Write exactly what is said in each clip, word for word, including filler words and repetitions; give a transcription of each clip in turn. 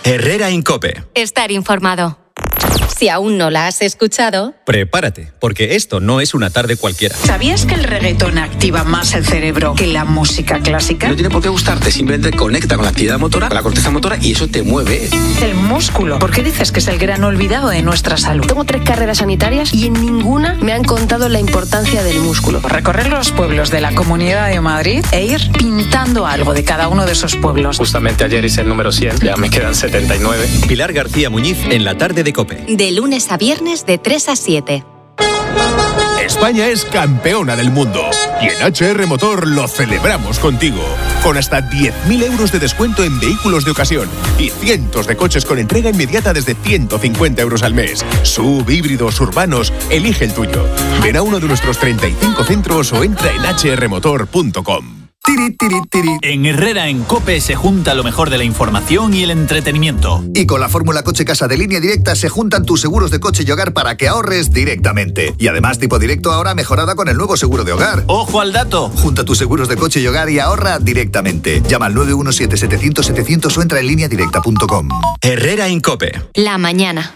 Herrera en COPE. Estar informado. Si aún no la has escuchado, prepárate, porque esto no es una tarde cualquiera. ¿Sabías que el reggaetón activa más el cerebro que la música clásica? No tiene por qué gustarte, simplemente conecta con la actividad motora, con la corteza motora, y eso te mueve. El músculo. ¿Por qué dices que es el gran olvidado de nuestra salud? Tengo tres carreras sanitarias y en ninguna me han contado la importancia del músculo. Recorrer los pueblos de la Comunidad de Madrid e ir pintando algo de cada uno de esos pueblos. Justamente ayer hice el número cien, ya me quedan setenta y nueve. Pilar García Muñiz en la tarde de COPE. De lunes a viernes de tres a siete. España es campeona del mundo y en H R Motor lo celebramos contigo. Con hasta diez mil euros de descuento en vehículos de ocasión y cientos de coches con entrega inmediata desde ciento cincuenta euros al mes. Sub, híbridos, urbanos, elige el tuyo. Ven a uno de nuestros treinta y cinco centros o entra en h r motor punto com. Tiri, tiri, tiri. En Herrera en COPE se junta lo mejor de la información y el entretenimiento. Y con la fórmula Coche Casa de Línea Directa se juntan tus seguros de coche y hogar para que ahorres directamente. Y además Tipo Directo ahora mejorada con el nuevo seguro de hogar. ¡Ojo al dato! Junta tus seguros de coche y hogar y ahorra directamente. Llama al nueve uno siete, setecientos, setecientos o entra en línea directa punto com. Herrera en COPE. La mañana.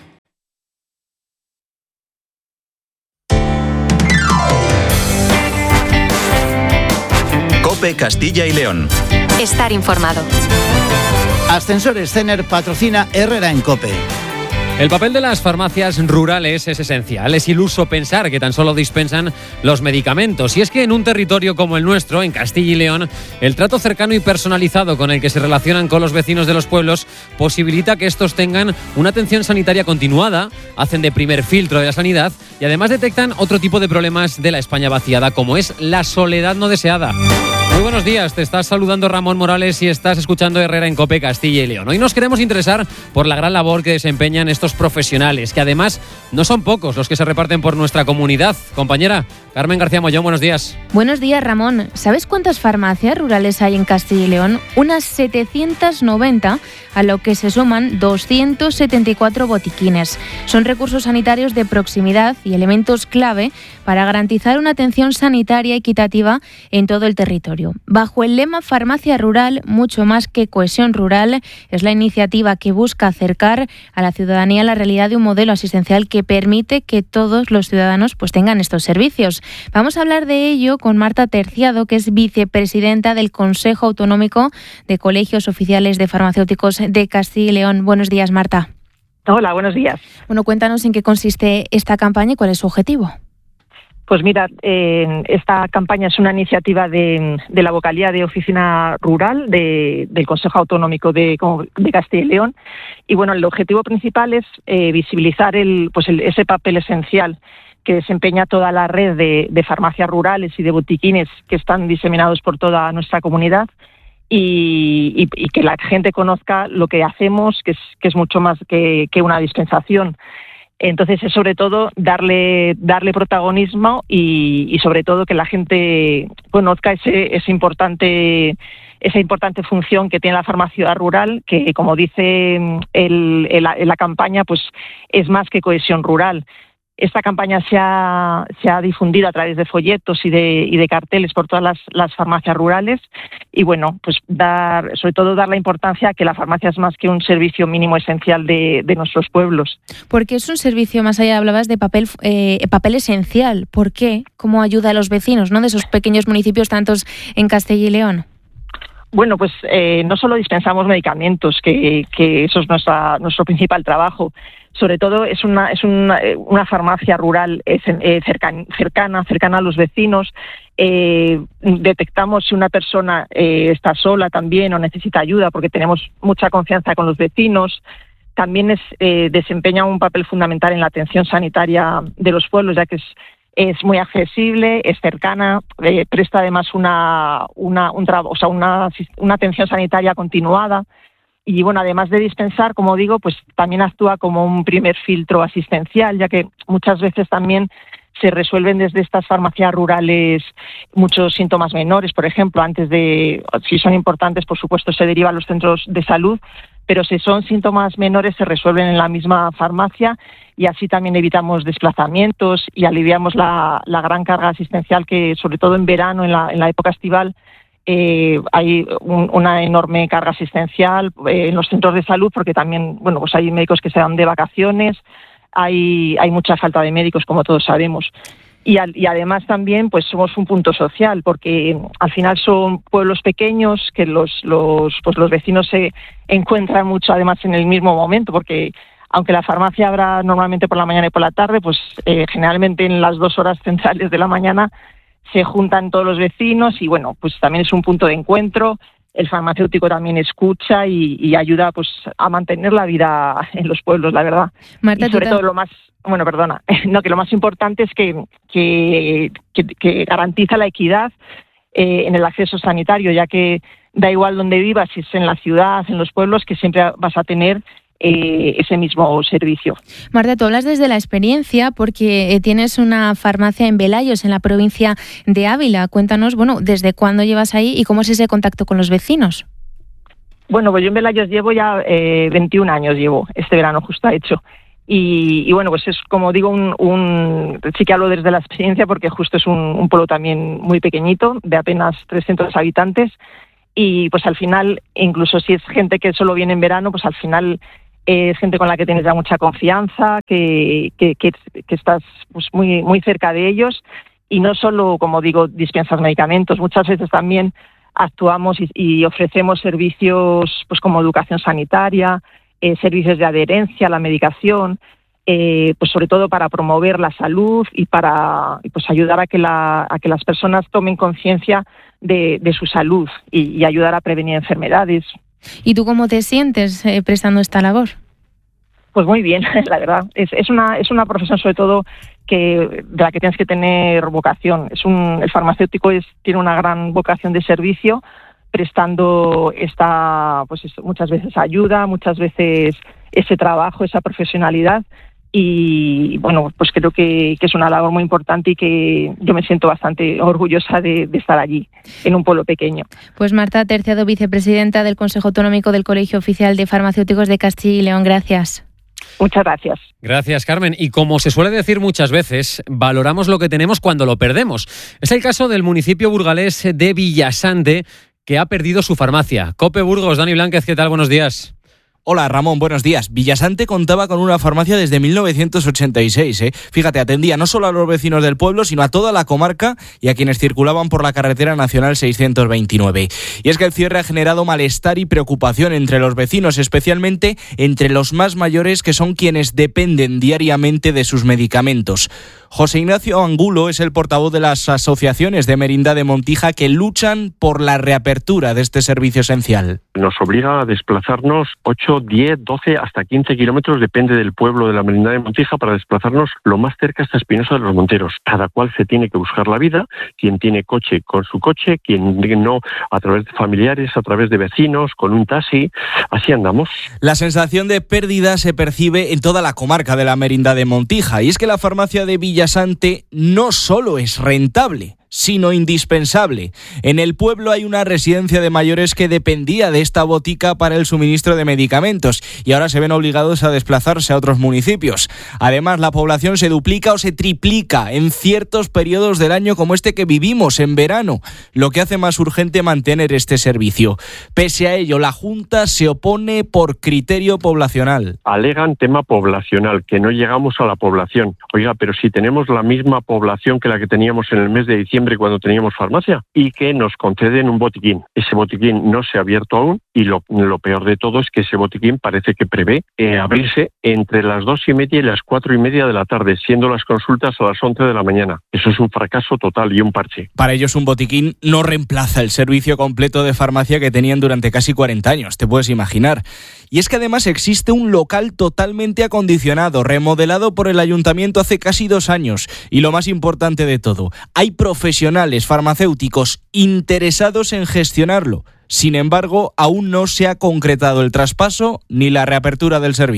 COPE Castilla y León. Estar informado. Ascensores Cener patrocina Herrera en COPE. El papel de las farmacias rurales es esencial. Es iluso pensar que tan solo dispensan los medicamentos. Y es que en un territorio como el nuestro, en Castilla y León, el trato cercano y personalizado con el que se relacionan con los vecinos de los pueblos posibilita que estos tengan una atención sanitaria continuada, hacen de primer filtro de la sanidad y además detectan otro tipo de problemas de la España vaciada, como es la soledad no deseada. Muy buenos días, te estás saludando Ramón Morales y estás escuchando Herrera en COPE Castilla y León. Hoy nos queremos interesar por la gran labor que desempeñan estos profesionales, que además no son pocos los que se reparten por nuestra comunidad. Compañera Carmen García Mollón, buenos días. Buenos días, Ramón. ¿Sabes cuántas farmacias rurales hay en Castilla y León? Unas setecientas noventa, a lo que se suman doscientos setenta y cuatro botiquines. Son recursos sanitarios de proximidad y elementos clave para garantizar una atención sanitaria equitativa en todo el territorio. Bajo el lema Farmacia Rural, mucho más que cohesión rural, es la iniciativa que busca acercar a la ciudadanía la realidad de un modelo asistencial que permite que todos los ciudadanos pues tengan estos servicios. Vamos a hablar de ello con Marta Terciado, que es vicepresidenta del Consejo Autonómico de Colegios Oficiales de Farmacéuticos de Castilla y León. Buenos días, Marta. Hola, buenos días. Bueno, cuéntanos en qué consiste esta campaña y cuál es su objetivo. Pues mira, eh, esta campaña es una iniciativa de, de la vocalía de Oficina Rural de, del Consejo Autonómico de, de Castilla y León. Y bueno, el objetivo principal es eh, visibilizar el, pues el, ese papel esencial que desempeña toda la red de, de farmacias rurales y de botiquines que están diseminados por toda nuestra comunidad y, y, y que la gente conozca lo que hacemos, que es, que es mucho más que, que una dispensación. Entonces es sobre todo darle darle protagonismo y, y sobre todo que la gente conozca ese, ese importante esa importante función que tiene la farmacia rural, que como dice el, el, la campaña, pues es más que cohesión rural. Esta campaña se ha, se ha difundido a través de folletos y de, y de carteles por todas las, las farmacias rurales y bueno, pues dar, sobre todo dar la importancia a que la farmacia es más que un servicio mínimo esencial de, de nuestros pueblos. Porque es un servicio, más allá hablabas de papel, eh, papel esencial. ¿Por qué? ¿Cómo ayuda a los vecinos, ¿no?, de esos pequeños municipios, tantos en Castilla y León? Bueno, pues eh, no solo dispensamos medicamentos, que, que eso es nuestra, nuestro principal trabajo. Sobre todo es una es una, una farmacia rural es, eh, cercan, cercana cercana a los vecinos. Eh, detectamos si una persona eh, está sola también o necesita ayuda, porque tenemos mucha confianza con los vecinos. También es, eh, desempeña un papel fundamental en la atención sanitaria de los pueblos, ya que es es muy accesible, es cercana, eh, presta además una una un tra- o sea, una una atención sanitaria continuada. Y bueno, además de dispensar, como digo, pues también actúa como un primer filtro asistencial, ya que muchas veces también se resuelven desde estas farmacias rurales muchos síntomas menores, por ejemplo, antes de, si son importantes, por supuesto, se deriva a los centros de salud, pero si son síntomas menores se resuelven en la misma farmacia y así también evitamos desplazamientos y aliviamos la, la gran carga asistencial que, sobre todo en verano, en la, en la época estival, Eh, hay un, una enorme carga asistencial eh, en los centros de salud, porque también, bueno, pues hay médicos que se dan de vacaciones, hay, hay mucha falta de médicos, como todos sabemos. Y, al, y además también pues somos un punto social, porque al final son pueblos pequeños que los, los, pues los vecinos se encuentran mucho además en el mismo momento, porque aunque la farmacia abra normalmente por la mañana y por la tarde, pues eh, generalmente en las dos horas centrales de la mañana se juntan todos los vecinos y bueno, pues también es un punto de encuentro. El farmacéutico también escucha y, y ayuda pues a mantener la vida en los pueblos, la verdad. Marta, y sobre te... todo lo más, bueno, perdona, no, que lo más importante es que, que, que, que garantiza la equidad eh, en el acceso sanitario, ya que da igual donde vivas, si es en la ciudad, en los pueblos, que siempre vas a tener Eh, ese mismo servicio. Marta, tú hablas desde la experiencia porque eh, tienes una farmacia en Velayos, en la provincia de Ávila. Cuéntanos, bueno, ¿desde cuándo llevas ahí y cómo es ese contacto con los vecinos? Bueno, pues yo en Velayos llevo ya eh, veintiún años, llevo este verano justo ha hecho. Y, y bueno, pues es como digo, un, un sí que hablo desde la experiencia porque justo es un, un pueblo también muy pequeñito, de apenas trescientos habitantes. Y pues al final, incluso si es gente que solo viene en verano, pues al final es gente con la que tienes ya mucha confianza, que, que, que, que estás pues muy, muy cerca de ellos y no solo, como digo, dispensas medicamentos, muchas veces también actuamos y, y ofrecemos servicios pues como educación sanitaria, eh, servicios de adherencia a la medicación, eh, pues sobre todo para promover la salud y para pues ayudar a que, la, a que las personas tomen conciencia de, de su salud y, y ayudar a prevenir enfermedades. ¿Y tú cómo te sientes eh, prestando esta labor? Pues muy bien, la verdad. Es, es una es una profesión sobre todo que de la que tienes que tener vocación. Es un el farmacéutico es tiene una gran vocación de servicio, prestando esta pues muchas veces ayuda, muchas veces ese trabajo, esa profesionalidad. Y bueno, pues creo que, que es una labor muy importante y que yo me siento bastante orgullosa de, de estar allí, en un pueblo pequeño. Pues Marta Terciado, vicepresidenta del Consejo Autonómico del Colegio Oficial de Farmacéuticos de Castilla y León, gracias. Muchas gracias. Gracias, Carmen. Y como se suele decir muchas veces, valoramos lo que tenemos cuando lo perdemos. Es el caso del municipio burgalés de Villasante, que ha perdido su farmacia. COPE Burgos, Dani Blánquez, ¿qué tal? Buenos días. Hola Ramón, buenos días. Villasante contaba con una farmacia desde mil novecientos ochenta y seis. ¿eh? Fíjate, atendía no solo a los vecinos del pueblo, sino a toda la comarca y a quienes circulaban por la carretera nacional seiscientos veintinueve. Y es que el cierre ha generado malestar y preocupación entre los vecinos, especialmente entre los más mayores, que son quienes dependen diariamente de sus medicamentos. José Ignacio Angulo es el portavoz de las asociaciones de Merindad de Montija que luchan por la reapertura de este servicio esencial. Nos obliga a desplazarnos ocho, diez, doce, hasta quince kilómetros, depende del pueblo de la Merindad de Montija, para desplazarnos lo más cerca hasta Espinosa de los Monteros. Cada cual se tiene que buscar la vida, quien tiene coche con su coche, quien no a través de familiares, a través de vecinos, con un taxi, así andamos. La sensación de pérdida se percibe en toda la comarca de la Merindad de Montija, y es que la farmacia de Villasante no solo es rentable, sino indispensable. En el pueblo hay una residencia de mayores que dependía de esta botica para el suministro de medicamentos y ahora se ven obligados a desplazarse a otros municipios. Además, la población se duplica o se triplica en ciertos periodos del año como este que vivimos en verano, lo que hace más urgente mantener este servicio. Pese a ello, la Junta se opone por criterio poblacional. Alegan tema poblacional, que no llegamos a la población. Oiga, pero si tenemos la misma población que la que teníamos en el mes de diciembre, cuando teníamos farmacia, y que nos conceden un botiquín. Ese botiquín no se ha abierto aún y lo, lo peor de todo es que ese botiquín parece que prevé eh, abrirse entre las dos y media y las cuatro y media de la tarde, siendo las consultas a las once de la mañana. Eso es un fracaso total y un parche. Para ellos un botiquín no reemplaza el servicio completo de farmacia que tenían durante casi cuarenta años, te puedes imaginar. Y es que además existe un local totalmente acondicionado, remodelado por el ayuntamiento hace casi dos años. Y lo más importante de todo, hay profesionales farmacéuticos interesados en gestionarlo. Sin embargo, aún no se ha concretado el traspaso ni la reapertura del servicio.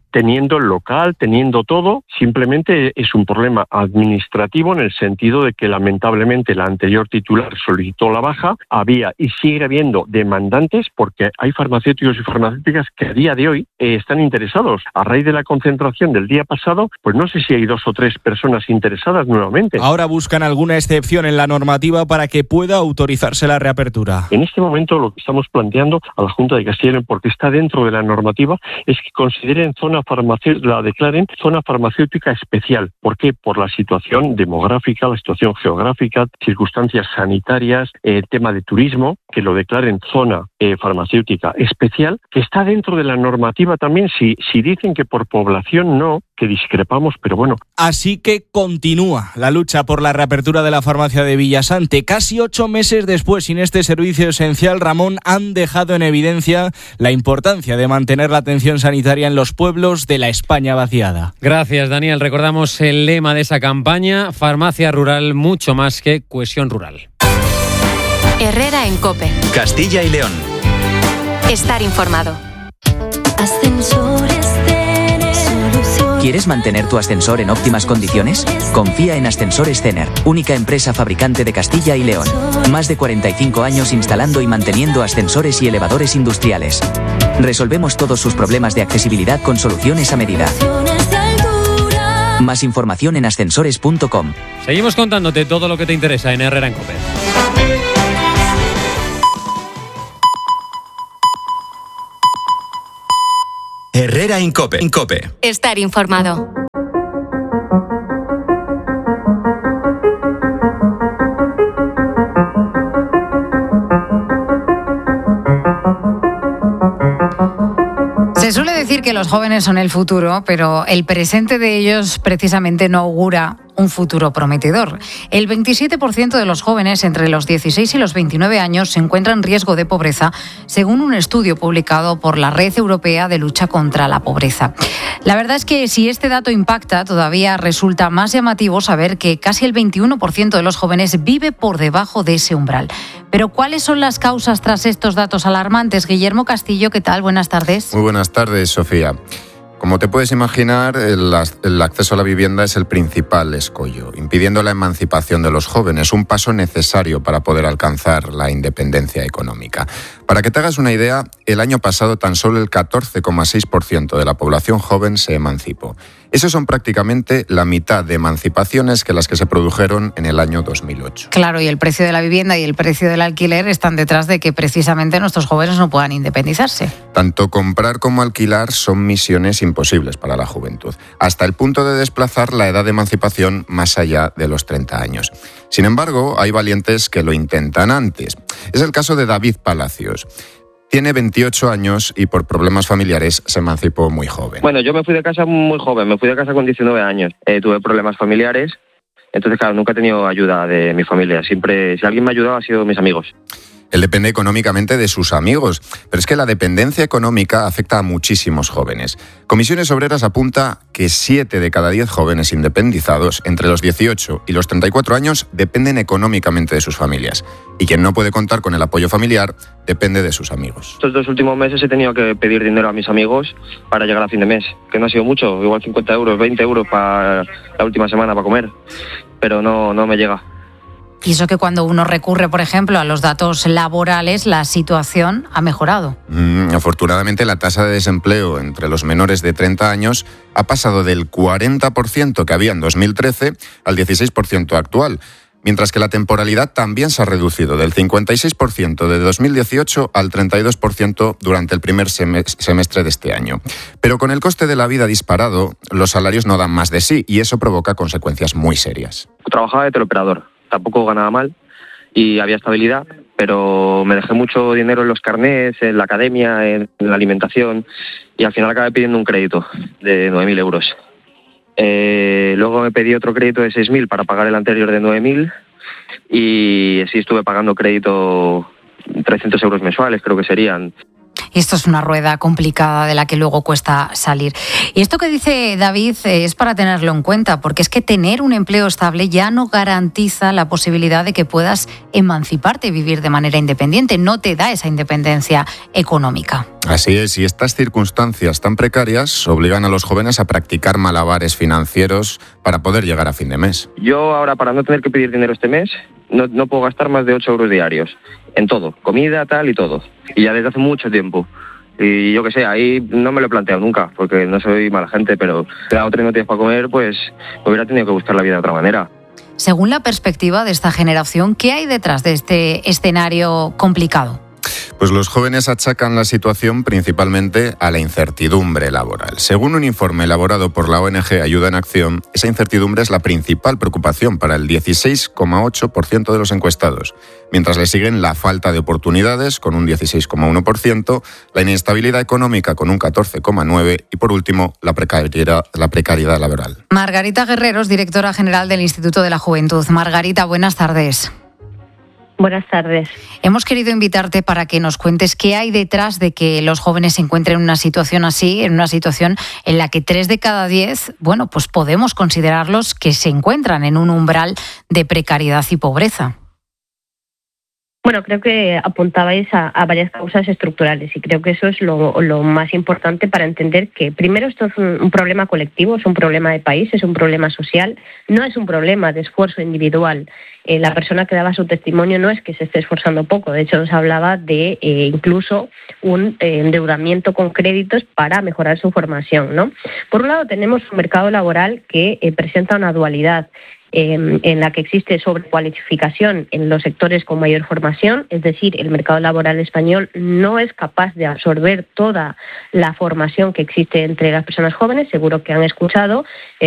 teniendo el local, teniendo todo. Simplemente es un problema administrativo en el sentido de que lamentablemente la anterior titular solicitó la baja, había y sigue habiendo demandantes porque hay farmacéuticos y farmacéuticas que a día de hoy eh, están interesados. A raíz de la concentración del día pasado, pues no sé si hay dos o tres personas interesadas nuevamente. Ahora buscan alguna excepción en la normativa para que pueda autorizarse la reapertura. En este momento lo que estamos planteando a la Junta de Castilla y León, porque está dentro de la normativa, es que consideren zona farmacéutica, la declaren zona farmacéutica especial. ¿Por qué? Por la situación demográfica, la situación geográfica, circunstancias sanitarias, eh, tema de turismo, que lo declaren zona eh, farmacéutica especial, que está dentro de la normativa también. Si, si dicen que por población no, que discrepamos, pero bueno. Así que continúa la lucha por la reapertura de la farmacia de Villasante. Casi ocho meses después, sin este servicio esencial, Ramón, han dejado en evidencia la importancia de mantener la atención sanitaria en los pueblos de la España vaciada. Gracias, Daniel. Recordamos el lema de esa campaña: farmacia rural, mucho más que cohesión rural. Herrera en COPE. Castilla y León. Estar informado. Ascensores Cener. ¿Quieres mantener tu ascensor en óptimas condiciones? Confía en Ascensores Cener, única empresa fabricante de Castilla y León. Más de cuarenta y cinco años instalando y manteniendo ascensores y elevadores industriales. Resolvemos todos sus problemas de accesibilidad con soluciones a medida. Más información en ascensores punto com. Seguimos contándote todo lo que te interesa en Herrera en COPE. Herrera en COPE. En COPE. Estar informado. Se suele decir que los jóvenes son el futuro, pero el presente de ellos precisamente no augura un futuro prometedor. El veintisiete por ciento de los jóvenes entre los dieciséis y los veintinueve años se encuentra en riesgo de pobreza, según un estudio publicado por la Red Europea de Lucha contra la Pobreza. La verdad es que si este dato impacta, todavía resulta más llamativo saber que casi el veintiuno por ciento de los jóvenes vive por debajo de ese umbral. Pero ¿cuáles son las causas tras estos datos alarmantes? Guillermo Castillo, ¿qué tal? Buenas tardes. Muy buenas tardes, Sofía. Como te puedes imaginar, el, el acceso a la vivienda es el principal escollo, impidiendo la emancipación de los jóvenes, un paso necesario para poder alcanzar la independencia económica. Para que te hagas una idea, el año pasado tan solo el catorce coma seis por ciento de la población joven se emancipó. Esos son prácticamente la mitad de emancipaciones que las que se produjeron en el año dos mil ocho. Claro, y el precio de la vivienda y el precio del alquiler están detrás de que precisamente nuestros jóvenes no puedan independizarse. Tanto comprar como alquilar son misiones imposibles para la juventud, hasta el punto de desplazar la edad de emancipación más allá de los treinta años. Sin embargo, hay valientes que lo intentan antes. Es el caso de David Palacios. Tiene veintiocho años y por problemas familiares se emancipó muy joven. Bueno, yo me fui de casa muy joven, me fui de casa con diecinueve años. Eh, tuve problemas familiares, entonces claro, nunca he tenido ayuda de mi familia. Siempre, si alguien me ha ayudado, ha sido mis amigos. Él depende económicamente de sus amigos, pero es que la dependencia económica afecta a muchísimos jóvenes. Comisiones Obreras apunta que siete de cada diez jóvenes independizados entre los dieciocho y los treinta y cuatro años dependen económicamente de sus familias. Y quien no puede contar con el apoyo familiar depende de sus amigos. Estos dos últimos meses he tenido que pedir dinero a mis amigos para llegar a fin de mes, que no ha sido mucho, igual cincuenta euros, veinte euros para la última semana para comer, pero no, no me llega. Y eso que cuando uno recurre, por ejemplo, a los datos laborales, la situación ha mejorado. Mm, afortunadamente, la tasa de desempleo entre los menores de treinta años ha pasado del cuarenta por ciento que había en dos mil trece al dieciséis por ciento actual, mientras que la temporalidad también se ha reducido del cincuenta y seis por ciento de dos mil dieciocho al treinta y dos por ciento durante el primer semestre de este año. Pero con el coste de la vida disparado, los salarios no dan más de sí y eso provoca consecuencias muy serias. Trabajaba de teleoperador. Tampoco ganaba mal y había estabilidad, pero me dejé mucho dinero en los carnés, en la academia, en la alimentación y al final acabé pidiendo un crédito de nueve mil euros. Eh, luego me pedí otro crédito de seis mil para pagar el anterior de nueve mil y así estuve pagando crédito trescientos euros mensuales, creo que serían. y esto es una rueda complicada de la que luego cuesta salir. Y esto que dice David es para tenerlo en cuenta, porque es que tener un empleo estable ya no garantiza la posibilidad de que puedas emanciparte y vivir de manera independiente, no te da esa independencia económica. Así es, y estas circunstancias tan precarias obligan a los jóvenes a practicar malabares financieros para poder llegar a fin de mes. Yo ahora, para no tener que pedir dinero este mes, no, no puedo gastar más de ocho euros diarios, en todo, comida, tal y todo. Y ya desde hace mucho tiempo. Y yo qué sé, ahí no me lo he planteado nunca, porque no soy mala gente, pero si la otra no tienes para comer, pues hubiera tenido que buscar la vida de otra manera. Según la perspectiva de esta generación, ¿qué hay detrás de este escenario complicado? Pues los jóvenes achacan la situación principalmente a la incertidumbre laboral. Según un informe elaborado por la O N G Ayuda en Acción, esa incertidumbre es la principal preocupación para el dieciséis coma ocho por ciento de los encuestados, mientras le siguen la falta de oportunidades con un dieciséis coma uno por ciento, la inestabilidad económica con un catorce coma nueve por ciento y por último la precariedad, la precariedad laboral. Margarita Guerreros, directora general del Instituto de la Juventud. Margarita, buenas tardes. Buenas tardes. Hemos querido invitarte para que nos cuentes qué hay detrás de que los jóvenes se encuentren en una situación así, en una situación en la que tres de cada diez, bueno, pues podemos considerarlos que se encuentran en un umbral de precariedad y pobreza. Bueno, creo que apuntabais a, a varias causas estructurales y creo que eso es lo, lo más importante para entender que primero esto es un, un problema colectivo, es un problema de país, es un problema social, no es un problema de esfuerzo individual. Eh, la persona que daba su testimonio no es que se esté esforzando poco, de hecho nos hablaba de eh, incluso un eh, endeudamiento con créditos para mejorar su formación, ¿no? Por un lado tenemos un mercado laboral que eh, presenta una dualidad. Eh, en la que existe sobrecualificación en los sectores con mayor formación, es decir, el mercado laboral español no es capaz de absorber toda la formación que existe entre las personas jóvenes, seguro que han escuchado.